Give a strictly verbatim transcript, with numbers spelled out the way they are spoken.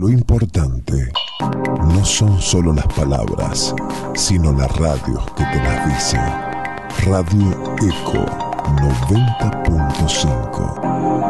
Lo importante no son solo las palabras, sino la radio que te las dice. Radio Eco noventa punto cinco.